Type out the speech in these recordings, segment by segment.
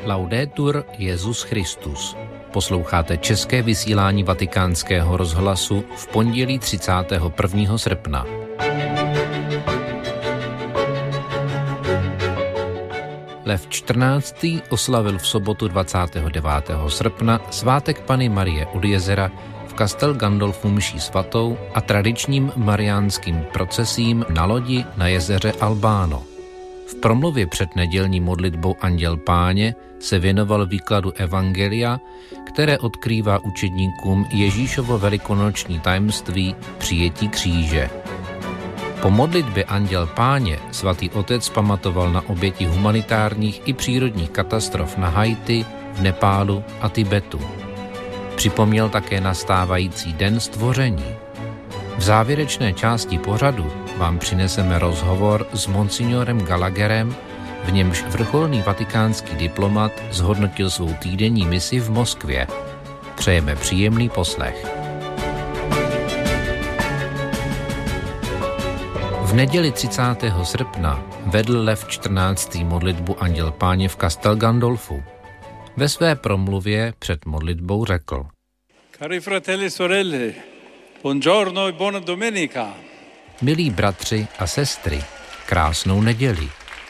Laudetur Jesus Christus. Posloucháte české vysílání Vatikánského rozhlasu v pondělí 31. srpna. Lev XIV. Oslavil v sobotu 29. srpna svátek Panny Marie od jezera v Castel Gandolfu mší svatou a tradičním mariánským procesím na lodi na jezeře Albano. V promluvě před nedělní modlitbou Anděl Páně se věnoval výkladu evangelia, které odkrývá učedníkům Ježíšovo velikonoční tajemství přijetí kříže. Po modlitbě Anděl Páně svatý otec pamatoval na oběti humanitárních i přírodních katastrof na Haiti, v Nepálu a Tibetu. Připomněl také nastávající den stvoření. V závěrečné části pořadu vám přineseme rozhovor s monsignorem Gallagherem, v němž vrcholný vatikánský diplomat zhodnotil svou týdenní misi v Moskvě. Přejeme příjemný poslech. V neděli 30. srpna vedl Lev XIV. Modlitbu Anděl Páně v Castel Gandolfu. Ve své promluvě před modlitbou řekl: Cari fratelli e sorelle, buongiorno e buona domenica. Milí bratři a sestry, krásnou neděli.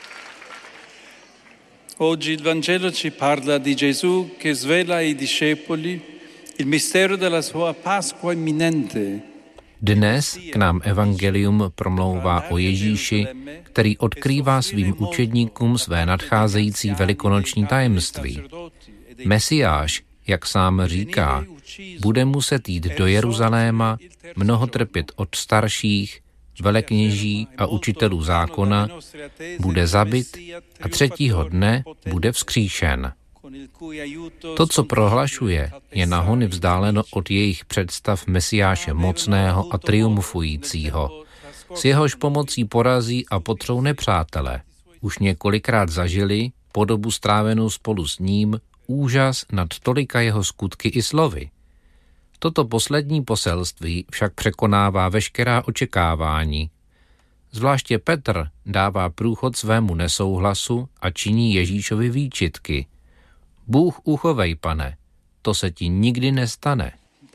Oggi il Vangelo ci parla di Gesù che svela ai discepoli il mistero della sua Pasqua imminente. Dnes k nám evangelium promlouvá o Ježíši, který odkrývá svým učedníkům své nadcházející velikonoční tajemství. Mesiáš, jak sám říká, bude muset jít do Jeruzaléma, mnoho trpět od starších, velekněží a učitelů zákona, bude zabit a třetího dne bude vzkříšen. To, co prohlašuje, je na hony vzdáleno od jejich představ Mesiáše mocného a triumfujícího. S jehož pomocí porazí a potřou nepřátele. Už několikrát zažili, po dobu strávenou spolu s ním, úžas nad tolika jeho skutky i slovy. Toto poslední poselství však překonává veškerá očekávání. Zvláště Petr dává průchod svému nesouhlasu a činí Ježíšovi výčitky. Bůh uchovej, Pane, to se ti nikdy nestane.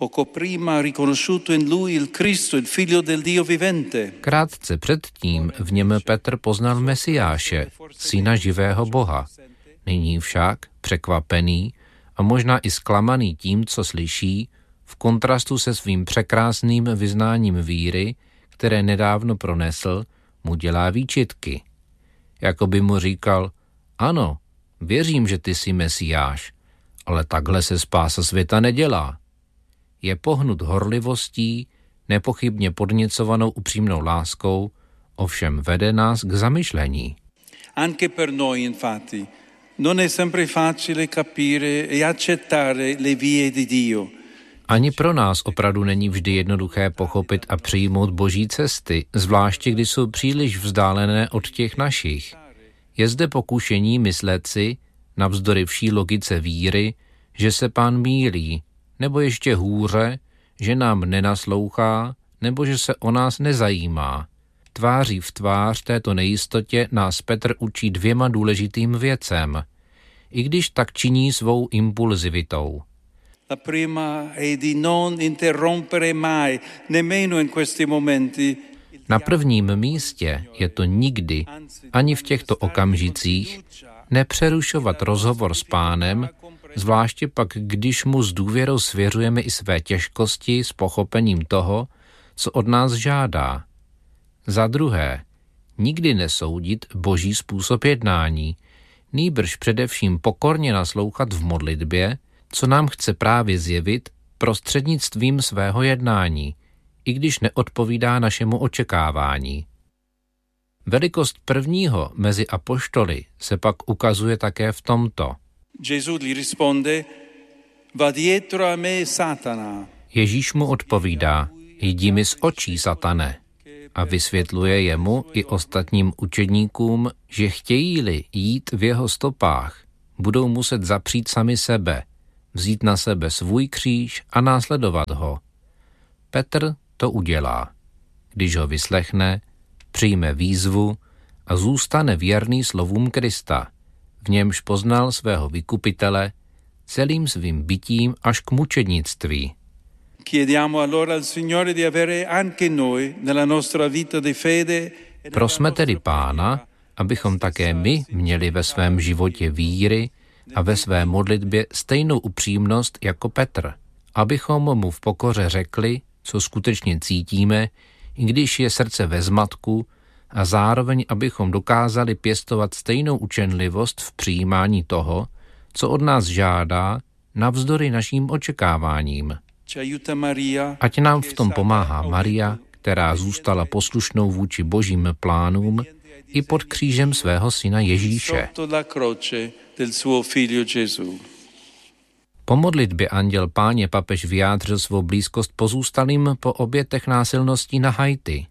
Krátce předtím v něm Petr poznal Mesiáše, syna živého Boha. Nyní však, překvapený a možná i zklamaný tím, co slyší, v kontrastu se svým překrásným vyznáním víry, které nedávno pronesl, mu dělá výčitky. Jako by mu říkal: ano, věřím, že ty jsi Mesiáš, ale takhle se spása světa nedělá. Je pohnut horlivostí, nepochybně podněcovanou upřímnou láskou, ovšem vede nás k zamyšlení. Anche per noi, infatti, non è sempre facile capire e accettare le vie di Dio. Ani pro nás opravdu není vždy jednoduché pochopit a přijmout boží cesty, zvláště když jsou příliš vzdálené od těch našich. Je zde pokušení myslet si, navzdory vší logice víry, že se Pán mýlí, nebo ještě hůře, že nám nenaslouchá, nebo že se o nás nezajímá. Tváří v tvář této nejistotě nás Petr učí dvěma důležitým věcem, i když tak činí svou impulzivitou. La prima è di non interrompere mai, nemmeno in questi momenti. Na prvním místě je to nikdy, ani v těchto okamžicích, nepřerušovat rozhovor s Pánem, zvláště pak, když mu s důvěrou svěřujeme i své těžkosti s pochopením toho, co od nás žádá. Za druhé, nikdy nesoudit boží způsob jednání, nýbrž především pokorně naslouchat v modlitbě, co nám chce právě zjevit prostřednictvím svého jednání, i když neodpovídá našemu očekávání. Velikost prvního mezi apoštoly se pak ukazuje také v tomto. Ježíš mu odpovídá: jdi mi z očí, Satane, a vysvětluje jemu i ostatním učedníkům, že chtějí-li jít v jeho stopách, budou muset zapřít sami sebe, vzít na sebe svůj kříž a následovat ho. Petr to udělá. Když ho vyslechne, přijme výzvu a zůstane věrný slovům Krista. v němž poznal svého vykupitele celým svým bytím až k mučednictví. Prosme tedy Pána, abychom také my měli ve svém životě víry a ve své modlitbě stejnou upřímnost jako Petr, abychom mu v pokoře řekli, co skutečně cítíme, i když je srdce ve zmatku, a zároveň abychom dokázali pěstovat stejnou učenlivost v přijímání toho, co od nás žádá, navzdory našim očekáváním. Ať nám v tom pomáhá Maria, která zůstala poslušnou vůči božím plánům i pod křížem svého syna Ježíše. Po modlitbě Anděl Páně papež vyjádřil svou blízkost pozůstalým po obětech násilností na Haiti.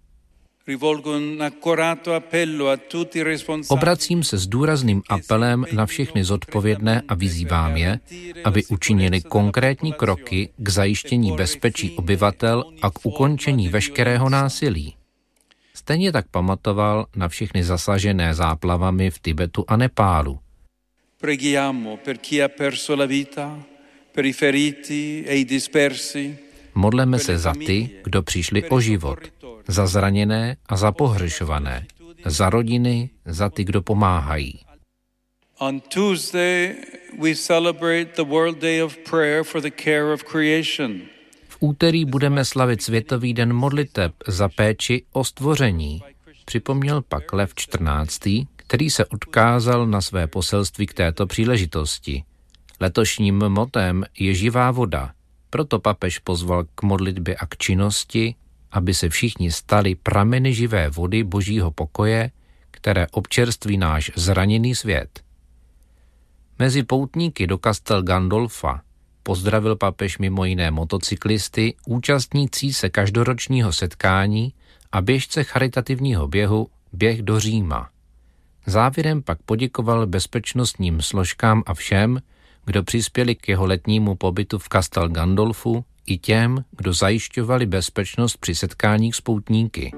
Obracím se s důrazným apelem na všechny zodpovědné a vyzývám je, aby učinili konkrétní kroky k zajištění bezpečí obyvatel a k ukončení veškerého násilí. Stejně tak pamatoval na všechny zasažené záplavami v Tibetu a Nepálu. Modleme se za ty, kdo přišli o život, za zraněné a za pohřešované, za rodiny, za ty, kdo pomáhají. On Tuesday we celebrate the World Day of Prayer for the Care of Creation. V úterý budeme slavit Světový den modliteb za péči o stvoření. Připomněl pak Lev XIV., který se odkázal na své poselství k této příležitosti. Letošním motem je živá voda, proto papež pozval k modlitbě a k činnosti, aby se všichni stali prameny živé vody božího pokoje, které občerství náš zraněný svět. Mezi poutníky do Castel Gandolfa pozdravil papež mimo jiné motocyklisty účastnící se každoročního setkání a běžce charitativního běhu Běh do Říma. Závěrem pak poděkoval bezpečnostním složkám a všem, kdo přispěli k jeho letnímu pobytu v Castel Gandolfu, i těm, kdo zajišťovali bezpečnost při setkáních s poutníky.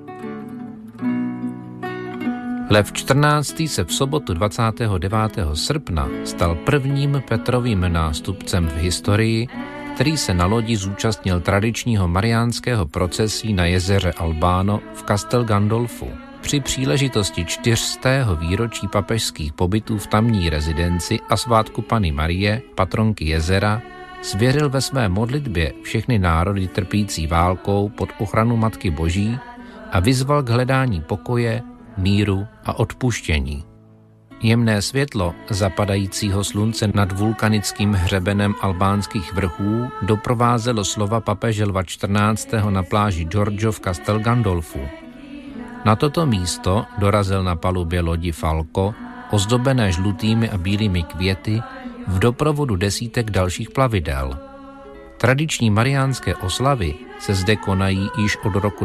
Lev XIV. Se v sobotu 29. srpna stal prvním Petrovým nástupcem v historii, který se na lodi zúčastnil tradičního mariánského procesí na jezeře Albano v Castel Gandolfu. Při příležitosti 400. výročí papežských pobytů v tamní rezidenci a svátku Panny Marie, patronky jezera, svěřil ve své modlitbě všechny národy trpící válkou pod ochranu Matky Boží a vyzval k hledání pokoje, míru a odpuštění. Jemné světlo zapadajícího slunce nad vulkanickým hřebenem albánských vrchů doprovázelo slova papeže Lva XIV. Na pláži Giorgio v Castel Gandolfu. Na toto místo dorazil na palubě lodi Falco, ozdobené žlutými a bílými květy, v doprovodu desítek dalších plavidel. Tradiční mariánské oslavy se zde konají již od roku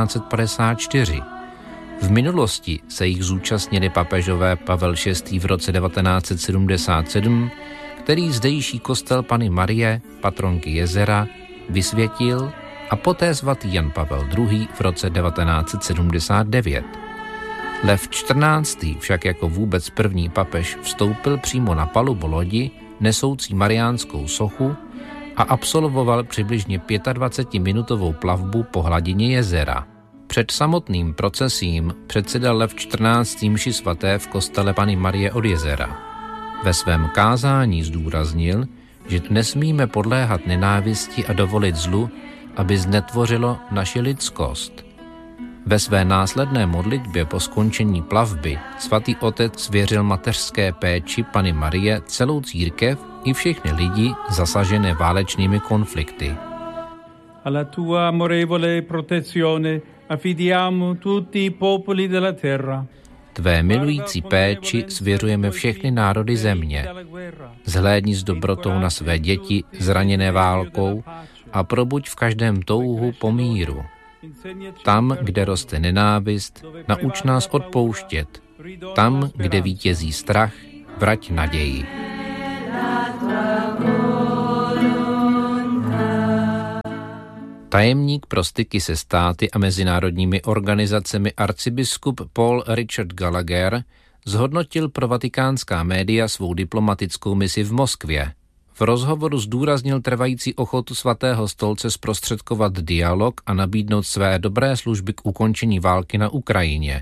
1954. V minulosti se jich zúčastnili papežové Pavel VI. V roce 1977, který zdejší kostel Panny Marie, patronky jezera, vysvětil, a poté svatý Jan Pavel II. V roce 1979. Lev XIV. Však jako vůbec první papež vstoupil přímo na palubu lodi nesoucí mariánskou sochu a absolvoval přibližně 25-minutovou plavbu po hladině jezera. Před samotným procesím předsedal Lev XIV. Mši svaté v kostele Panny Marie od jezera. Ve svém kázání zdůraznil, že nesmíme podléhat nenávisti a dovolit zlu, aby znetvořilo naši lidskost. Ve své následné modlitbě po skončení plavby svatý otec svěřil mateřské péči Panny Marie celou církev i všechny lidi zasažené válečnými konflikty. Alla tua amorevole protezione affidiamo tutti i popoli della terra. Tvé milující péči svěřujeme všechny národy země. Zhlédni s dobrotou na své děti zraněné válkou a probuď v každém touhu po míru. Tam, kde roste nenávist, nauč nás odpouštět. Tam, kde vítězí strach, vrať naději. Tajemník pro styky se státy a mezinárodními organizacemi arcibiskup Paul Richard Gallagher zhodnotil pro vatikánská média svou diplomatickou misi v Moskvě. V rozhovoru zdůraznil trvající ochotu Svatého stolce zprostředkovat dialog a nabídnout své dobré služby k ukončení války na Ukrajině.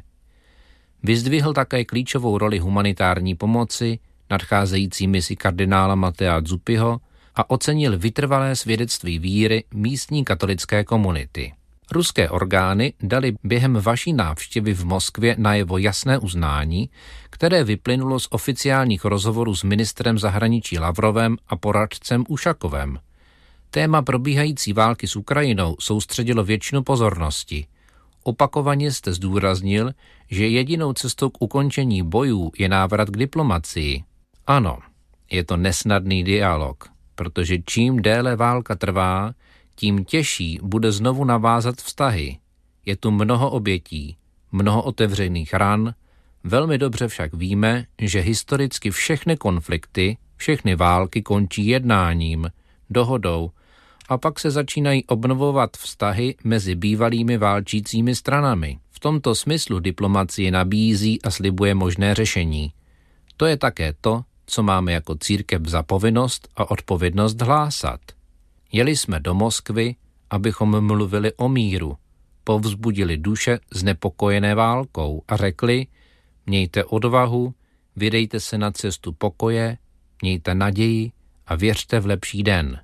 Vyzdvihl také klíčovou roli humanitární pomoci, nadcházející misi kardinála Mattea Zuppiho a ocenil vytrvalé svědectví víry místní katolické komunity. Ruské orgány dali během vaší návštěvy v Moskvě najevo jasné uznání, které vyplynulo z oficiálních rozhovorů s ministrem zahraničí Lavrovem a poradcem Ušakovem. Téma probíhající války s Ukrajinou soustředilo většinu pozornosti. Opakovaně jste zdůraznil, že jedinou cestou k ukončení bojů je návrat k diplomacii. Ano, je to nesnadný dialog, protože čím déle válka trvá, tím těžší bude znovu navázat vztahy. Je tu mnoho obětí, mnoho otevřených ran, velmi dobře však víme, že historicky všechny konflikty, všechny války končí jednáním, dohodou a pak se začínají obnovovat vztahy mezi bývalými válčícími stranami. V tomto smyslu diplomacie nabízí a slibuje možné řešení. To je také to, co máme jako církev za povinnost a odpovědnost hlásat. Jeli jsme do Moskvy, abychom mluvili o míru, povzbudili duše znepokojené válkou a řekli: mějte odvahu, vydejte se na cestu pokoje, mějte naději a věřte v lepší den.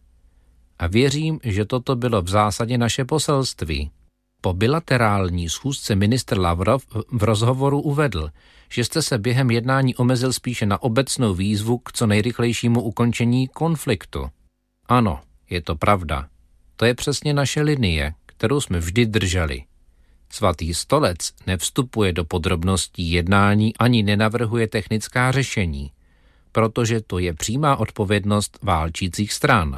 A věřím, že toto bylo v zásadě naše poselství. Po bilaterální schůzce ministr Lavrov v rozhovoru uvedl, že jste se během jednání omezil spíše na obecnou výzvu k co nejrychlejšímu ukončení konfliktu. Ano, je to pravda. To je přesně naše linie, kterou jsme vždy drželi. Svatý stolec nevstupuje do podrobností jednání ani nenavrhuje technická řešení, protože to je přímá odpovědnost válčících stran.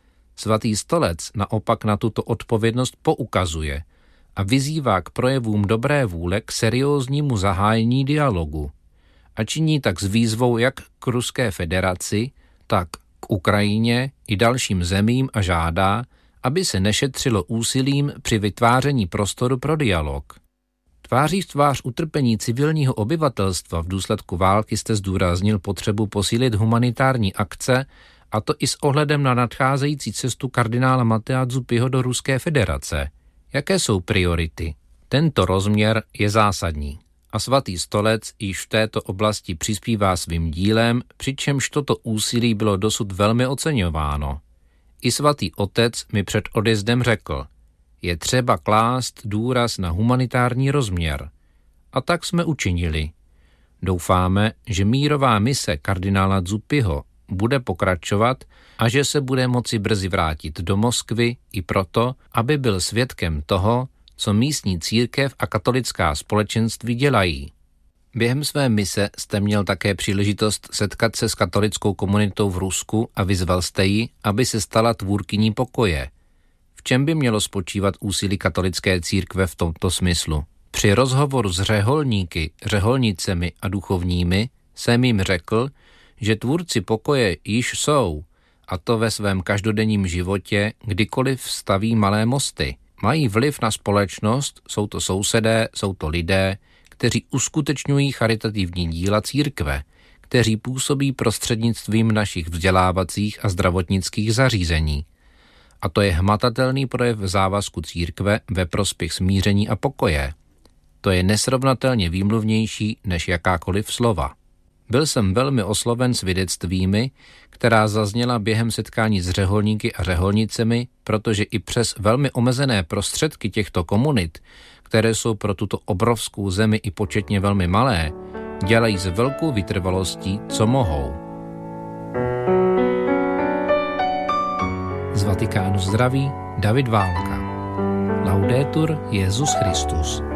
Svatý stolec naopak na tuto odpovědnost poukazuje a vyzývá k projevům dobré vůle k serióznímu zahájení dialogu a činí tak s výzvou jak k Ruské federaci, tak k Ukrajině i dalším zemím a žádá, aby se nešetřilo úsilím při vytváření prostoru pro dialog. Tváří v tvář utrpení civilního obyvatelstva v důsledku války jste zdůraznil potřebu posílit humanitární akce, a to i s ohledem na nadcházející cestu kardinála Mattea Zuppiho do Ruské federace. Jaké jsou priority? Tento rozměr je zásadní a Svatý stolec již v této oblasti přispívá svým dílem, přičemž toto úsilí bylo dosud velmi oceňováno. I Svatý otec mi před odjezdem řekl: je třeba klást důraz na humanitární rozměr. A tak jsme učinili. Doufáme, že mírová mise kardinála Zuppiho bude pokračovat a že se bude moci brzy vrátit do Moskvy i proto, aby byl svědkem toho, co místní církev a katolická společenství dělají. Během své mise jste měl také příležitost setkat se s katolickou komunitou v Rusku a vyzval jste ji, aby se stala tvůrkyní pokoje. V čem by mělo spočívat úsilí katolické církve v tomto smyslu? Při rozhovoru s řeholníky, řeholnicemi a duchovními jsem jim řekl, že tvůrci pokoje již jsou, a to ve svém každodenním životě, kdykoliv staví malé mosty. Mají vliv na společnost, jsou to sousedé, jsou to lidé, kteří uskutečňují charitativní díla církve, kteří působí prostřednictvím našich vzdělávacích a zdravotnických zařízení. A to je hmatatelný projev závazku církve ve prospěch smíření a pokoje. To je nesrovnatelně výmluvnější než jakákoliv slova. Byl jsem velmi osloven svědectvími, která zazněla během setkání s řeholníky a řeholnicemi, protože i přes velmi omezené prostředky těchto komunit, které jsou pro tuto obrovskou zemi i početně velmi malé, dělají s velkou vytrvalostí, co mohou. Z Vatikánu zdraví David Válka. Laudetur Jesus Christus.